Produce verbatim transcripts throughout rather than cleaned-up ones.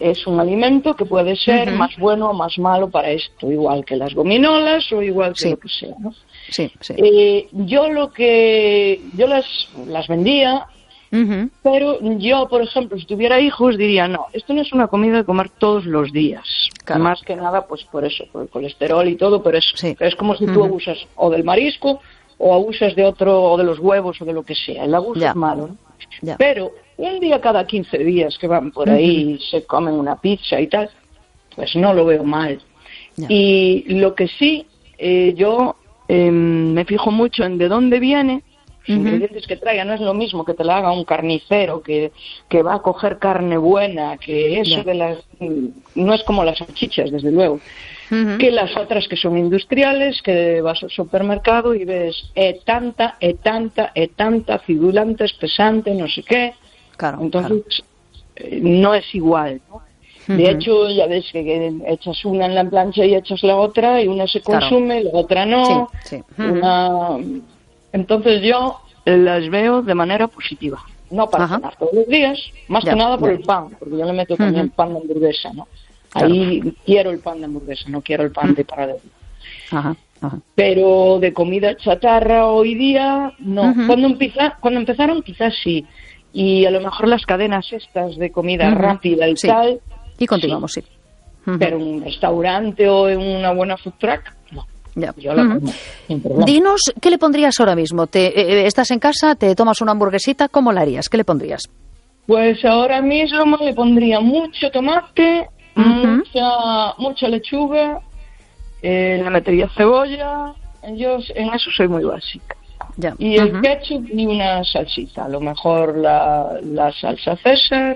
es un alimento que puede ser uh-huh. más bueno o más malo para esto, igual que las gominolas o igual que sí. lo que sea, ¿no? Sí, sí. Eh, yo lo que... Yo las, las vendía... Uh-huh. Pero yo, por ejemplo, si tuviera hijos, diría, no, esto no es una comida de comer todos los días. Claro. Más que nada, pues por eso, por el colesterol y todo, pero es, sí. es como si tú uh-huh. abusas o del marisco o abusas de otro, o de los huevos o de lo que sea. El abuso ya. es malo, ¿no? Ya. Pero un día cada quince días que van por ahí uh-huh. y se comen una pizza y tal, pues no lo veo mal. Ya. Y lo que sí, eh, yo eh, me fijo mucho en de dónde viene. Los uh-huh. ingredientes que traiga, no es lo mismo que te la haga un carnicero que, que va a coger carne buena, que eso yeah. de las... no es como las salchichas, desde luego, uh-huh. que las otras que son industriales, que vas al supermercado y ves eh, tanta, eh, tanta, eh, tanta, figurante, espesante, no sé qué. Claro, Entonces, claro. Eh, no es igual, ¿no? Uh-huh. De hecho, ya ves que, que echas una en la plancha y echas la otra, y una se consume, claro. la otra no. Sí, sí. Uh-huh. Una... Entonces yo las veo de manera positiva, no para Ajá. cenar todos los días, más ya, que nada por ya. el pan, porque yo le meto también uh-huh. pan de hamburguesa, ¿no? Ahí claro. quiero el pan de hamburguesa, no quiero el pan uh-huh. de paradero. Ajá, ajá. Pero de comida chatarra hoy día, no. Uh-huh. Cuando, empieza, cuando empezaron quizás sí, y a lo mejor las cadenas estas de comida uh-huh. rápida y sí. tal. Y continuamos, sí. sí. Uh-huh. Pero en un restaurante o en una buena food truck, no. Ya. Yo la uh-huh. como, Dinos, ¿qué le pondrías ahora mismo? Te, eh, ¿Estás en casa, te tomas una hamburguesita? ¿Cómo la harías? ¿Qué le pondrías? Pues ahora mismo le pondría mucho tomate, uh-huh. mucha mucha lechuga, eh, le metería cebolla. Yo en eso soy muy básica. Ya. Y el uh-huh. ketchup y una salsita, a lo mejor la, la salsa César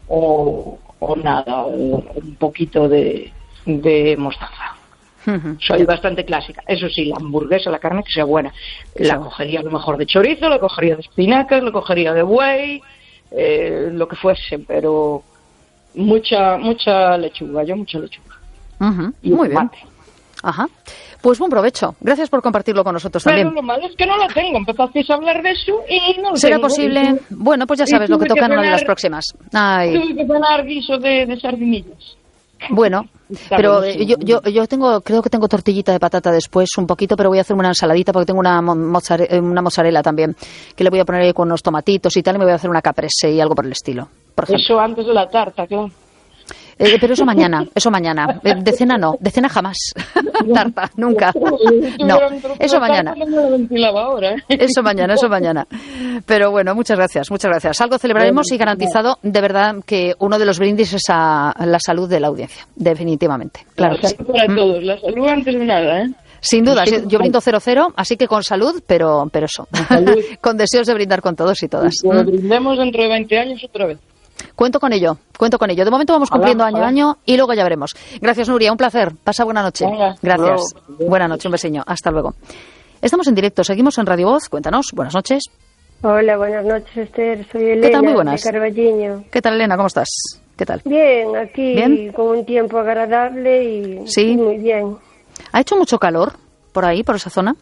o, o nada, o un poquito de, de mostaza. Uh-huh. Soy bastante clásica. Eso sí, la hamburguesa, la carne que sea buena, la cogería a lo mejor de chorizo, la cogería de espinacas, la cogería de buey, eh, lo que fuese, pero mucha mucha lechuga, yo mucha lechuga. Uh-huh. Y muy bien. Ajá. Pues buen provecho. Gracias por compartirlo con nosotros pero también. Pero lo malo es que no la tengo. Empezasteis a hablar de eso y no lo ¿Será tengo. posible? Bueno, pues ya sabes lo que toca en una de las próximas. Ay. Tuve que cenar guiso de, de sardinillas. Bueno, pero yo, yo yo tengo creo que tengo tortillita de patata después un poquito, pero voy a hacer una ensaladita porque tengo una mozzarella, una mozzarella también que le voy a poner ahí con unos tomatitos y tal, y me voy a hacer una caprese y algo por el estilo. Por ejemplo. Eso antes de la tarta, claro. Eh, pero eso mañana, eso mañana. De cena no, de cena jamás. Tarta, nunca. No, eso mañana. Eso mañana, eso mañana. Pero bueno, muchas gracias, muchas gracias. Algo celebraremos y garantizado de verdad que uno de los brindis es a la salud de la audiencia, definitivamente. Claro que sí. Para todos, la salud antes de nada, ¿eh? Sin duda, yo brindo cero cero, así que con salud, pero, pero eso, con deseos de brindar con todos y todas. Y que brindemos dentro de veinte años otra vez. Cuento con ello, cuento con ello. De momento vamos cumpliendo hola, año a año y luego ya veremos. Gracias, Nuria, un placer. Pasa buena noche. Venga, gracias. luego. Buena noche, un besiño. Hasta luego. Estamos en directo, seguimos en Radio Voz. Cuéntanos, buenas noches. Hola, buenas noches, Esther. Soy Elena. ¿Qué tal? Muy buenas. De Carballiño. ¿Qué tal, Elena? ¿Cómo estás? ¿Qué tal? Bien, aquí ¿Bien? Con un tiempo agradable y, ¿Sí? y muy bien. ¿Ha hecho mucho calor por ahí, por esa zona?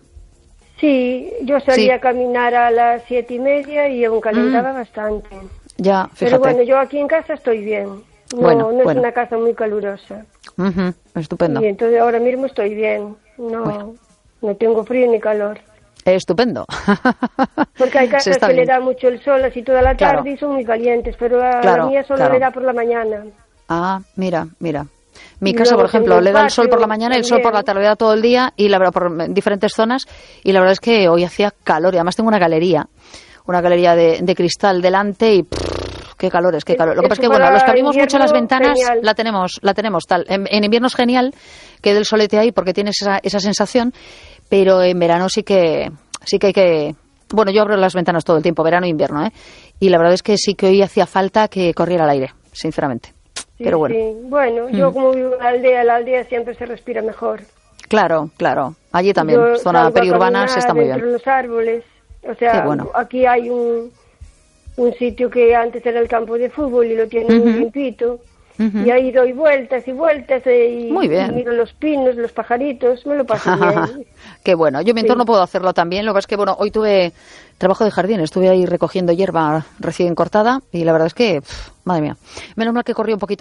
Sí, yo salía sí. a caminar a las siete y media y aún calentaba mm. bastante. Ya, fíjate. Pero bueno, yo aquí en casa estoy bien. No, bueno, no bueno. es una casa muy calurosa. Uh-huh. Estupendo. Y entonces ahora mismo estoy bien. No, bueno. no tengo frío ni calor. Estupendo. Porque hay casas que bien. le da mucho el sol así toda la tarde claro. y son muy calientes, pero a claro, la mía solo claro. le da por la mañana. Ah, mira, mira. Mi casa, por ejemplo, le da el sol por la mañana y el sol por la tarde, le da todo el día y la verdad por diferentes zonas y la verdad es que hoy hacía calor y además tengo una galería, una galería de, de cristal delante y pff, qué calores, qué calor. Lo que pasa es que bueno, los que abrimos mucho las ventanas genial. la tenemos, la tenemos tal. En, en invierno es genial que del solete ahí porque tienes esa, esa sensación, pero en verano sí que sí que hay que bueno, yo abro las ventanas todo el tiempo, verano e invierno, ¿eh? Y la verdad es que sí que hoy hacía falta que corriera el aire, sinceramente. Sí, pero bueno. Sí. Bueno, yo mm. como vivo en la aldea, la aldea siempre se respira mejor. Claro, claro. Allí también, yo zona periurbana se está muy bien. Entre los árboles, o sea, bueno. aquí hay un, un sitio que antes era el campo de fútbol y lo tienen uh-huh. muy limpito. Uh-huh. Y ahí doy vueltas y vueltas y, muy bien. y miro los pinos, los pajaritos, me lo paso bien. Qué bueno, yo en mi entorno sí. puedo hacerlo también, lo que pasa es que bueno, hoy tuve trabajo de jardín, estuve ahí recogiendo hierba recién cortada y la verdad es que, pff, madre mía, menos mal que corrí un poquito.